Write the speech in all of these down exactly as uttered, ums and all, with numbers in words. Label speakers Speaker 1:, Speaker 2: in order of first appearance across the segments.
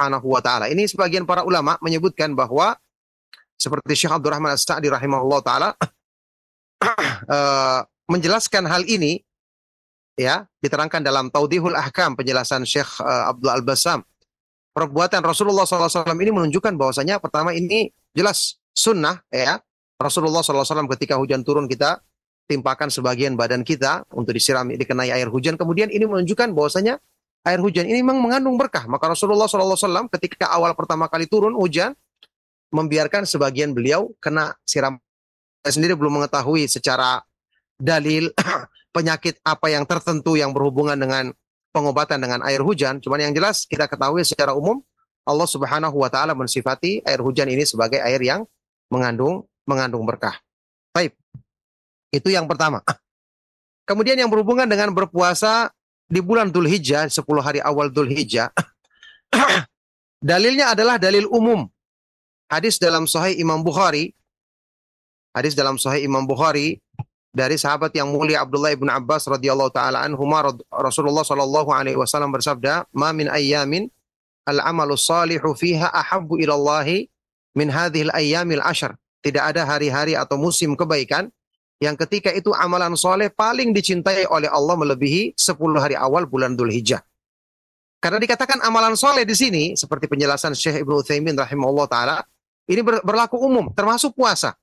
Speaker 1: Subhanahu wa taala. Ini sebagian para ulama menyebutkan bahwa seperti Syekh Abdurrahman As-Sa'di rahimahullah taala uh, menjelaskan hal ini, ya, diterangkan dalam Taudhihul Ahkam, penjelasan Syekh uh, Abdul Al-Bassam. Perbuatan Rasulullah shallallahu alaihi wasallam ini menunjukkan bahwasanya pertama ini jelas sunnah, ya. Rasulullah shallallahu alaihi wasallam ketika hujan turun kita timpakan sebagian badan kita untuk disiram, dikenai air hujan. Kemudian ini menunjukkan bahwasanya air hujan ini memang mengandung berkah. Maka Rasulullah shallallahu alaihi wasallam ketika awal pertama kali turun hujan, membiarkan sebagian beliau kena siram. Saya sendiri belum mengetahui secara dalil penyakit apa yang tertentu yang berhubungan dengan pengobatan dengan air hujan. Cuman yang jelas kita ketahui secara umum Allah Subhanahu wa taala mensifati air hujan ini sebagai air yang mengandung mengandung berkah. Baik. Itu yang pertama. Kemudian yang berhubungan dengan berpuasa di bulan Dzulhijjah, sepuluh hari awal Dzulhijjah. Dalilnya adalah dalil umum. Hadis dalam Sahih Imam Bukhari, hadis dalam Sahih Imam Bukhari dari sahabat yang mulia Abdullah ibn Abbas radhiyallahu taala anhuma, Rasulullah sallallahu alaihi wasallam bersabda, "Ma min ayyamin al-amalu salihu fiha ahabbu ila Allah min hadhil ayyamil ashr." Tidak ada hari-hari atau musim kebaikan yang ketika itu amalan soleh paling dicintai oleh Allah melebihi sepuluh hari awal bulan Dzulhijjah. Karena dikatakan amalan soleh di sini, seperti penjelasan Syekh Ibnu Utsaimin rahimahullah taala, ini berlaku umum, termasuk puasa.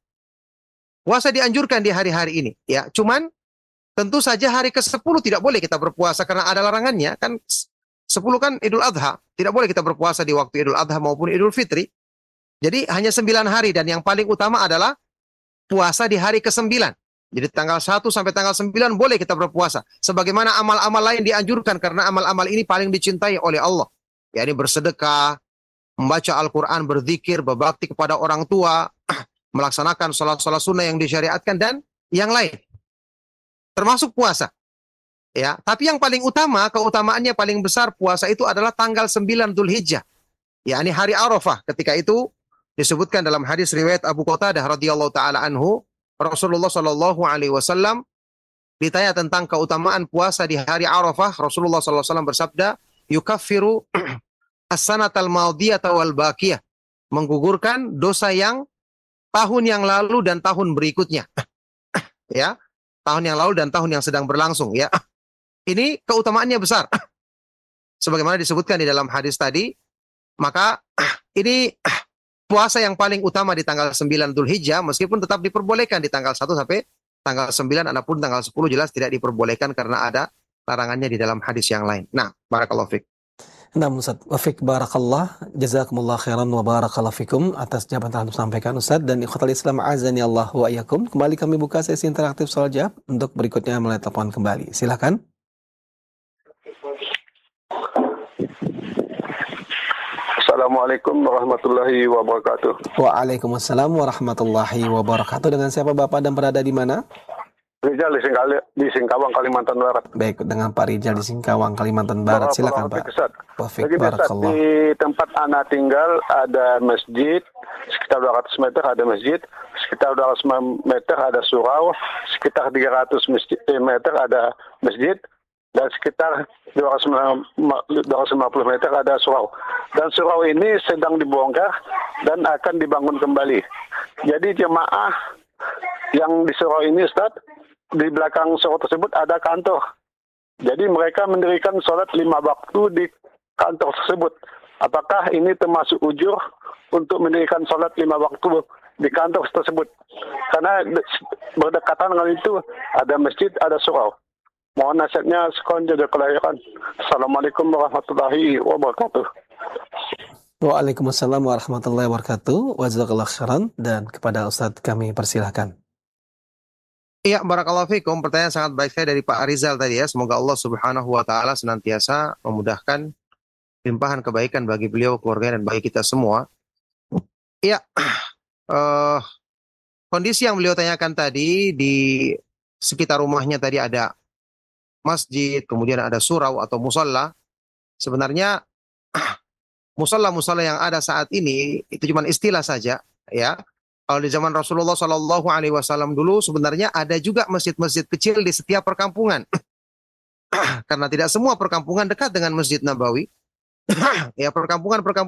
Speaker 1: Puasa dianjurkan di hari-hari ini, ya. Cuman tentu saja hari ke sepuluh tidak boleh kita berpuasa karena ada larangannya. Kan sepuluh kan Idul Adha, tidak boleh kita berpuasa di waktu Idul Adha maupun Idul Fitri. Jadi hanya sembilan hari, dan yang paling utama adalah puasa di hari ke sembilan. Jadi tanggal satu sampai tanggal sembilan boleh kita berpuasa. Sebagaimana amal-amal lain dianjurkan karena amal-amal ini paling dicintai oleh Allah. Ya, ini bersedekah, membaca Al-Quran, berzikir, berbakti kepada orang tua, melaksanakan sholat-sholat sunnah yang disyariatkan, dan yang lain. Termasuk puasa. Ya, tapi yang paling utama, keutamaannya paling besar puasa itu adalah tanggal sembilan Dzulhijjah. Ya, ini hari Arafah. Ketika itu disebutkan dalam hadis riwayat Abu Qatadah radhiyallahu taala anhu, Rasulullah sallallahu alaihi wasallam ditanya tentang keutamaan puasa di hari Arafah. Rasulullah sallallahu alaihi wasallam bersabda, "Yukaffiru as-sanatal madiyata wal baqiyah." Menggugurkan dosa yang tahun yang lalu dan tahun berikutnya. Ya, tahun yang lalu dan tahun yang sedang berlangsung, ya. Ini keutamaannya besar. Sebagaimana disebutkan di dalam hadis tadi, maka ini puasa yang paling utama di tanggal sembilan Dzulhijjah, meskipun tetap diperbolehkan di tanggal satu sampai tanggal sembilan, adapun tanggal sepuluh jelas tidak diperbolehkan karena ada larangannya di dalam hadis yang lain. Nah, barakallahu fiik.
Speaker 2: Nah, Ustaz, wafik barakallah, jazakumullah khairan wa barakallahu fikum atas jawaban yang disampaikan Ustaz, dan ikhwatal Islam azani Allah wa iyyakum. Kembali kami buka sesi interaktif soal jawab untuk berikutnya melalui telepon kembali. Silakan.
Speaker 3: Assalamualaikum warahmatullahi wabarakatuh.
Speaker 2: Waalaikumsalam warahmatullahi wabarakatuh. Dengan siapa Bapak dan berada di mana?
Speaker 3: Rizal di, Singkali, di Singkawang, Kalimantan Barat.
Speaker 2: Baik, dengan Pak Rizal di Singkawang, Kalimantan Barat. Silakan Pak.
Speaker 3: Wafik barakallah. Di tempat anak tinggal ada masjid, sekitar dua ratus meter ada masjid, sekitar dua ratus meter ada surau, sekitar tiga ratus meter ada masjid, dan sekitar dua ratus lima puluh meter ada surau. Dan surau ini sedang dibongkar dan akan dibangun kembali. Jadi jemaah yang di surau ini, Ustaz, di belakang surau tersebut ada kantor. Jadi mereka mendirikan sholat lima waktu di kantor tersebut. Apakah ini termasuk ujur untuk mendirikan sholat lima waktu di kantor tersebut? Karena berdekatan dengan itu ada masjid, ada surau. Mohon nasihatnya sekon jaga kelahiran. Assalamualaikum warahmatullahi wabarakatuh.
Speaker 2: Waalaikumsalam warahmatullahi wabarakatuh. Wajazakallahu khairan, dan kepada Ustadz kami persilahkan.
Speaker 1: Iya, barakallahu fikum. Pertanyaan sangat baik saya dari Pak Rizal tadi, ya. Semoga Allah Subhanahu wa taala senantiasa memudahkan limpahan kebaikan bagi beliau, keluarga, dan bagi kita semua. Iya. Uh, kondisi yang beliau tanyakan tadi, di sekitar rumahnya tadi ada masjid, kemudian ada surau atau musalla. Sebenarnya musalla-musalla yang ada saat ini itu cuma istilah saja, ya. Kalau di zaman Rasulullah Shallallahu Alaihi Wasallam dulu sebenarnya ada juga masjid-masjid kecil di setiap perkampungan. Karena tidak semua perkampungan dekat dengan Masjid Nabawi. Ya, perkampungan-perkampungan